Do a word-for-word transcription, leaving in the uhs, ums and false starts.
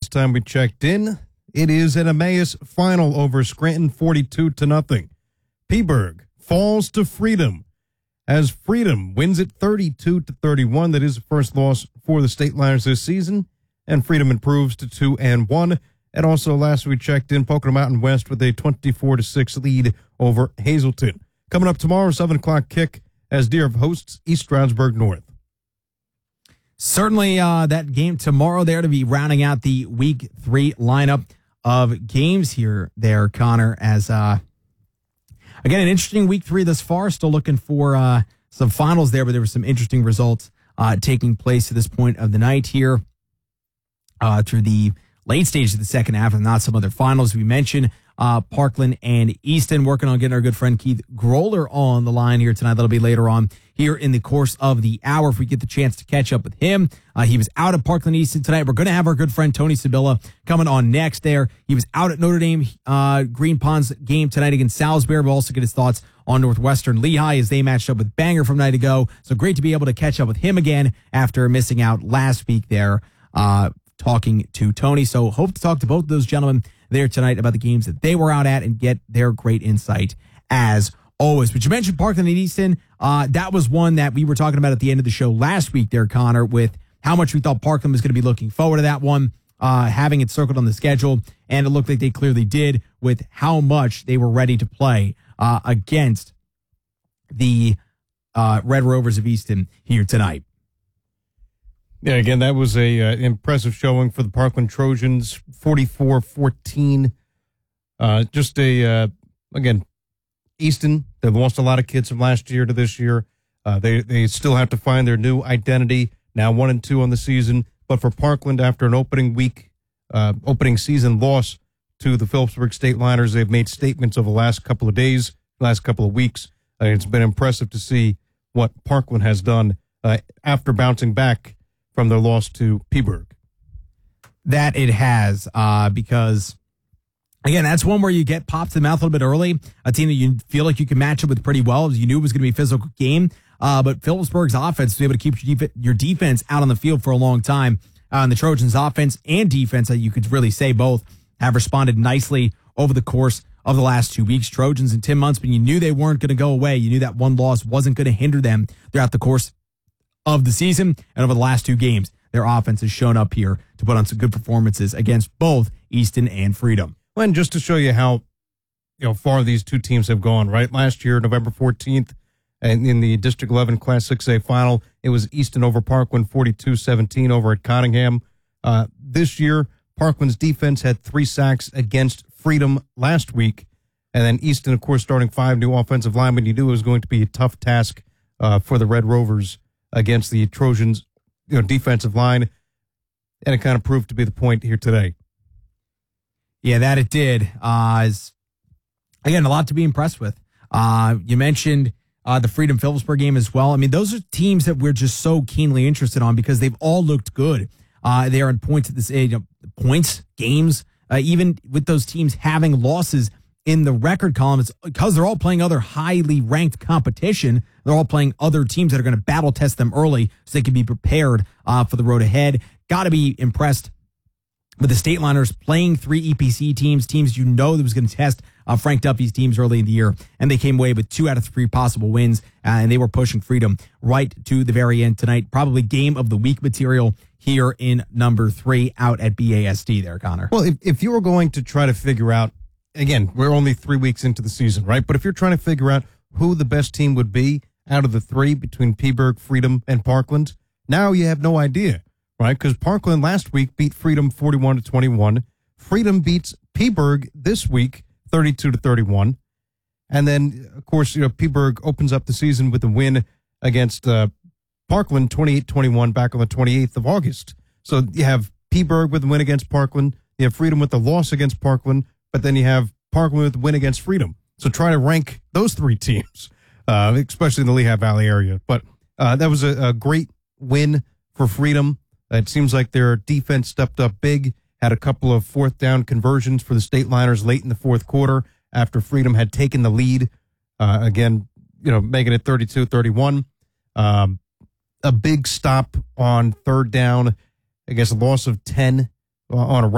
last time we checked in. It is an Emmaus final over Scranton forty-two to nothing. Peaburg falls to Freedom as Freedom wins it thirty-two to thirty-one. That is the first loss for the State Liners this season, and Freedom improves to two and one. And also last we checked in, Pocono Mountain West with a twenty-four to six lead over Hazleton. Coming up tomorrow, seven o'clock kick as Deer hosts East Stroudsburg North. Certainly uh, that game tomorrow there to be rounding out the week three lineup of games here there, Connor, as uh, again, an interesting week three thus far. Still looking for uh, some finals there, but there were some interesting results uh, taking place at this point of the night here uh, through the late stages of the second half and not some other finals. We mentioned uh, Parkland and Easton working on getting our good friend Keith Groller on the line here tonight. That'll be later on here in the course of the hour if we get the chance to catch up with him. Uh, he was out at Parkland Easton tonight. We're going to have our good friend Tony Sabilla coming on next there. He was out at Notre Dame uh, Green Ponds game tonight against Salisbury. We'll also get his thoughts on Northwestern Lehigh as they matched up with Bangor from night ago. So great to be able to catch up with him again after missing out last week there uh, talking to Tony. So hope to talk to both of those gentlemen there tonight about the games that they were out at and get their great insight as always. But you mentioned Parkland and Easton. Uh, that was one that we were talking about at the end of the show last week there, Connor, with how much we thought Parkland was going to be looking forward to that one, uh, having it circled on the schedule. And it looked like they clearly did with how much they were ready to play uh, against the uh, Red Rovers of Easton here tonight. Yeah, again, that was a uh, impressive showing for the Parkland Trojans, forty-four fourteen. Uh, just a, uh, again, Easton, they've lost a lot of kids from last year to this year. Uh, they they still have to find their new identity, now one and two on the season. But for Parkland, after an opening week, uh, opening season loss to the Phillipsburg State Liners, they've made statements over the last couple of days, last couple of weeks. Uh, it's been impressive to see what Parkland has done uh, after bouncing back from their loss to Peaburg. That it has, uh, because, again, that's one where you get popped in the mouth a little bit early. A team that you feel like you can match up with pretty well, as you knew it was going to be a physical game. Uh, but Phillipsburg's offense was able to keep your, def- your defense out on the field for a long time. Uh, and the Trojans' offense and defense, that you could really say both, have responded nicely over the course of the last two weeks. Trojans and Tim Muntsman, you knew they weren't going to go away. You knew that one loss wasn't going to hinder them throughout the course of the season, and over the last two games, their offense has shown up here to put on some good performances against both Easton and Freedom. Well, and just to show you how, you know, far these two teams have gone, right? Last year, November fourteenth, and in the District eleven Class six A final, it was Easton over Parkland, forty-two seventeen over at Cottingham. Uh, this year, Parkland's defense had three sacks against Freedom last week, and then Easton, of course, starting five new offensive linemen. You knew it was going to be a tough task uh, for the Red Rovers against the Trojans, you know, defensive line, and it kind of proved to be the point here today. Yeah, that it did. Uh, is, again, a lot to be impressed with. Uh, you mentioned uh, the Freedom Phillipsburg game as well. I mean, those are teams that we're just so keenly interested on because they've all looked good. Uh, they are in points at this age, you know, points, games, uh, even with those teams having losses in the record column, it's because they're all playing other highly ranked competition. They're all playing other teams that are going to battle test them early so they can be prepared uh, for the road ahead. Got to be impressed with the State Liners playing three E P C teams, teams you know that was going to test uh, Frank Duffy's teams early in the year, and they came away with two out of three possible wins, uh, and they were pushing Freedom right to the very end tonight. Probably game of the week material here in number three out at B A S D there, Connor. Well, if, if you were going to try to figure out, again, we're only three weeks into the season, right? But if you're trying to figure out who the best team would be out of the three between Peaburg, Freedom, and Parkland, now you have no idea, right? Because Parkland last week beat Freedom forty-one to twenty-one. Freedom beats Peaburg this week thirty-two to thirty-one. And then, of course, you know, Peaburg opens up the season with a win against uh, Parkland twenty-eight twenty-one back on the twenty-eighth of August. So you have Peaburg with a win against Parkland. You have Freedom with the loss against Parkland. But then you have Parkland with the win against Freedom. So try to rank those three teams, uh, especially in the Lehigh Valley area. But uh, that was a, a great win for Freedom. It seems like their defense stepped up big, had a couple of fourth down conversions for the State Liners late in the fourth quarter after Freedom had taken the lead. Uh, again, you know, making it thirty-two thirty-one. Um, a big stop on third down, I guess a loss of ten on a